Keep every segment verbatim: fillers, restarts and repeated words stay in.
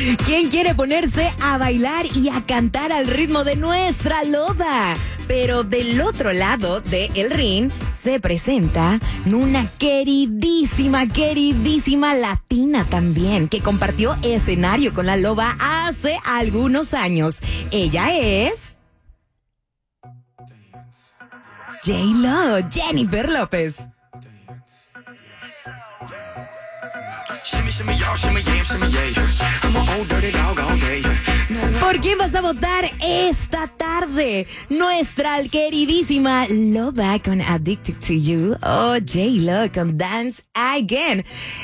¿Quién quiere ponerse a bailar y a cantar al ritmo de nuestra loba? Pero del otro lado del ring se presenta una queridísima, queridísima latina también, que compartió escenario con la loba hace algunos años. Ella es J-Lo, Jennifer López. ¿Por quién vas a votar esta tarde? Nuestra queridísima Loba con Addicted to You o J-Lo con Dance Again.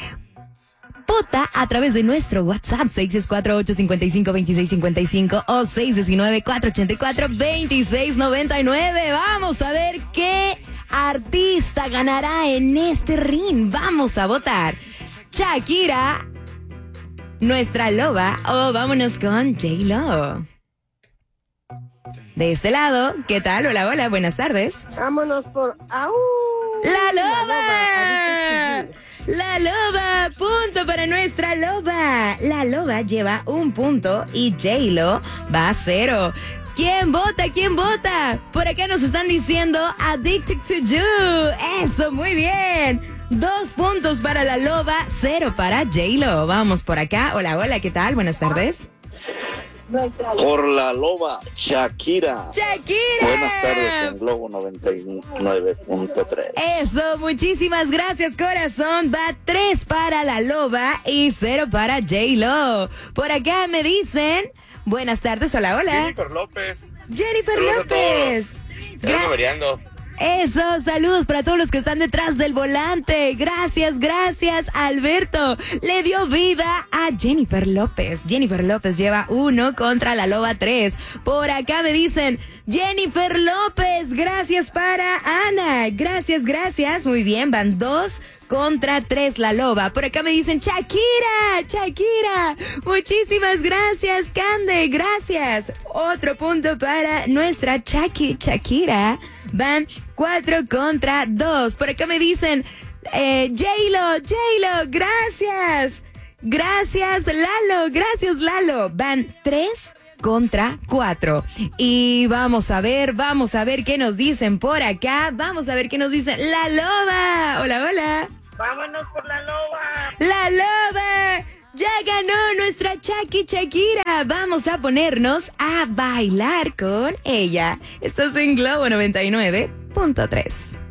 Vota a través de nuestro WhatsApp seis seis cuatro, ocho cinco cinco, dos seis cinco cinco o seis uno nueve, cuatro ocho cuatro, dos seis nueve nueve. Vamos a ver qué artista ganará en este ring. Vamos a votar. Shakira, nuestra loba, o oh, vámonos con J-Lo. De este lado, ¿qué tal? Hola, hola, buenas tardes. Vámonos por... ¡Au! ¡La loba! ¡La loba! Punto para nuestra loba. La loba lleva un punto y J-Lo va a cero. ¿Quién vota? ¿Quién vota? Por acá nos están diciendo Addicted to You. Eso, muy bien. Dos puntos para la loba, cero para J-Lo. Vamos por acá. Hola, hola, ¿qué tal? Buenas tardes. Por la loba, Shakira. ¡Shakira! Buenas tardes en Globo noventa y nueve punto tres. Eso, muchísimas gracias, corazón. Va tres para la loba y cero para J-Lo. Por acá me dicen... Buenas tardes, hola, hola. Jennifer López. Jennifer Saludos López. a todos. Gra- variando. Eso, saludos para todos los que están detrás del volante. Gracias, gracias, Alberto. Le dio vida a Jennifer López. Jennifer López lleva uno contra la loba tres. Por acá me dicen Jennifer López. Gracias para Ana. Gracias, gracias. Muy bien, van dos contra tres la loba. Por acá me dicen Shakira, Shakira. Muchísimas gracias, Cande. Gracias. Otro punto para nuestra Shaki, Shakira. Van cuatro contra dos. Por acá me dicen eh, J-Lo, J-Lo, gracias. Gracias, Lalo, gracias, Lalo. Van tres contra cuatro. Y vamos a ver, vamos a ver qué nos dicen por acá. Vamos a ver qué nos dicen la loba. Hola, hola. Vámonos por la loba. La loba. Ya ganó nuestra Shaki Shakira. Vamos a ponernos a bailar con ella. Estás en Globo noventa y nueve punto tres.